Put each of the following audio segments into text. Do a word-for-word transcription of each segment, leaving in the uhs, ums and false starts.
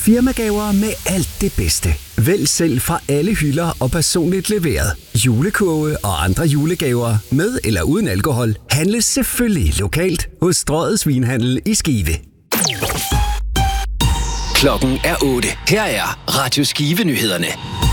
Firmagaver med alt det bedste. Vælg selv fra alle hylder og personligt leveret. Julekurve og andre julegaver med eller uden alkohol handles selvfølgelig lokalt hos Strøget Svinhandel i Skive. Klokken er otte. Her er Radio Skive-nyhederne.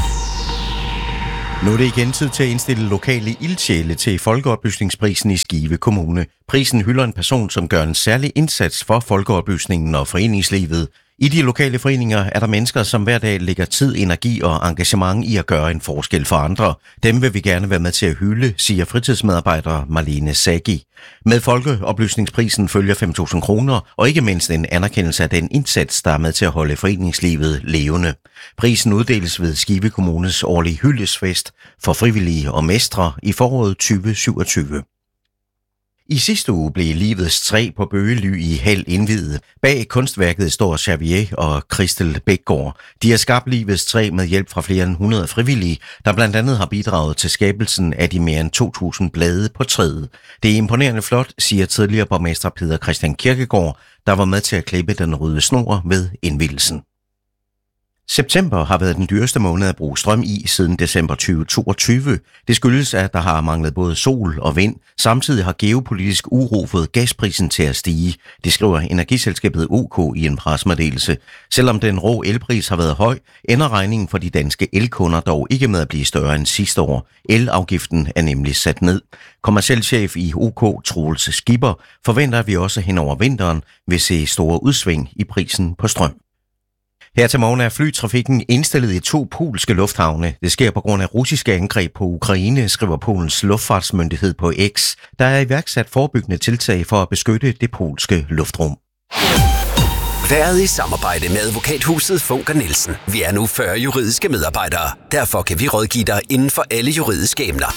Nu er det igen tid til at indstille lokale ildsjæle til Folkeoplysningsprisen i Skive Kommune. Prisen hylder en person, som gør en særlig indsats for folkeoplysningen og foreningslivet. I de lokale foreninger er der mennesker, som hver dag lægger tid, energi og engagement i at gøre en forskel for andre. Dem vil vi gerne være med til at hylde, siger fritidsmedarbejder Marlene Sagi. Med Folkeoplysningsprisen følger fem tusind kroner, og ikke mindst en anerkendelse af den indsats, der er med til at holde foreningslivet levende. Prisen uddeles ved Skive Kommunes årlige hyldesfest for frivillige og mestre i foråret tyve syvogtyve. I sidste uge blev Livets Træ på Bøgely i Hald indviet. Bag kunstværket står Xavier og Christel Bækgaard. De har skabt Livets Træ med hjælp fra flere end hundrede frivillige, der blandt andet har bidraget til skabelsen af de mere end to tusind blade på træet. Det er imponerende flot, siger tidligere borgmester Peter Christian Kirkegaard, der var med til at klippe den røde snor ved indvielsen. September har været den dyreste måned at bruge strøm i siden december tyve toogtyve. Det skyldes, at der har manglet både sol og vind. Samtidig har geopolitisk uro fået gasprisen til at stige. Det skriver energiselskabet O K i en pressemeddelelse. Selvom den rå elpris har været høj, ender regningen for de danske elkunder dog ikke med at blive større end sidste år. Elafgiften er nemlig sat ned. Kommerciel chef i O K, Troels Skipper, forventer, at vi også hen over vinteren vil se store udsving i prisen på strøm. Her til morgen er flytrafikken indstillet i to polske lufthavne. Det sker på grund af russiske angreb på Ukraine, skriver Polens luftfartsmyndighed på X. Der er iværksat forebyggende tiltag for at beskytte det polske luftrum. Været i samarbejde med advokathuset Funker Nielsen. Vi er nu fyrre juridiske medarbejdere. Derfor kan vi rådgive dig inden for alle juridiske emner.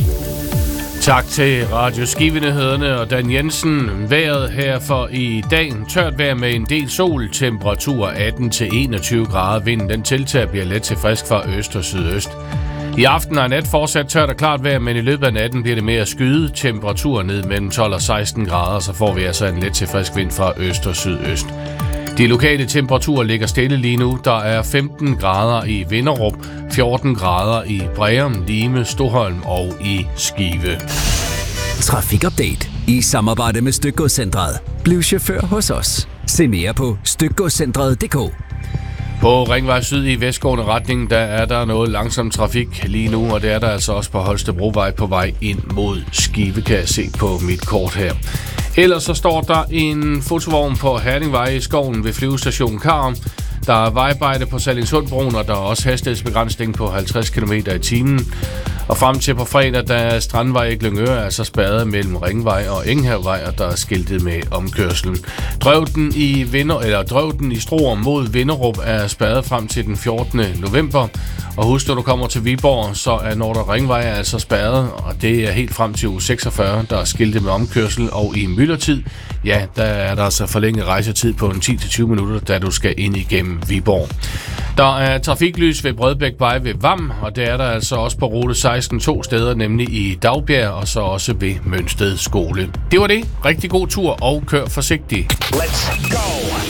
Tak til Radio Skive-nyhederne og Dan Jensen. Vejret her for i dag. Tørt vejr med en del sol. Temperatur atten til enogtyve grader. Vinden den tiltager bliver let til frisk fra øst og sydøst. I aften og nat fortsat tørt og klart vejr, men i løbet af natten bliver det mere skyde. Temperatur ned mellem tolv og seksten grader, så får vi altså en let til frisk vind fra øst og sydøst. De lokale temperaturer ligger stille lige nu. Der er femten grader i Vinderup, fjorten grader i Breum, Lime, Stoholm og i Skive. Trafikupdate i samarbejde med Stykgodscentret. Bliv chauffør hos os. Se mere på stykgodscentret punktum d k. På Ringvej Syd i vestgående retning, der er der noget langsom trafik lige nu, og det er der altså også på Holstebrovej på vej ind mod Skive, kan jeg se på mit kort her. Ellers så står der en fotovogn på Herningvej i skoven ved flyvestationen Karum. Der er vejarbejde på Sallingsundbroen, og der er også hastighedsbegrænsning på halvtreds kilometer i timen. Og frem til på fredag, der er Strandvej i Glyngøre altså spærret mellem Ringvej og Enghavevej, og der er skiltet med omkørslen. Drøvden i Vinder, eller Drøvden i Struer mod Vinderup er spærret frem til den fjortende november. Og husk, når du kommer til Viborg, så er Nordre Ringvej altså spærret, og det er helt frem til uge seksogfyrre, der er skiltet med omkørsel, og i myldretid, ja, der er der altså forlænget rejsetid på en ti til tyve minutter, da du skal ind igennem Viborg. Der er trafiklys ved Bredbækvej ved Vam, og det er der altså også på rute seksten to steder, nemlig i Dagbjerg og så også ved Mønsted Skole. Det var det. Rigtig god tur og kør forsigtigt. Let's go!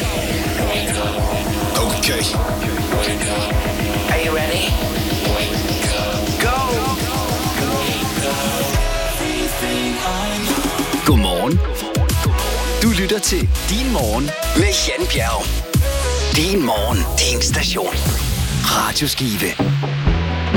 Okay. Are you ready? Go! Godmorgen. Du lytter til Din Morgen med Jan Bjerg. Din Morgen, din station. Radio Skive.